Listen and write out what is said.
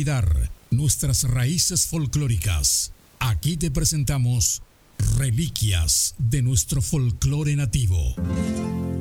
olvidar nuestras raíces folclóricas. Aquí te presentamos reliquias de nuestro folclore nativo.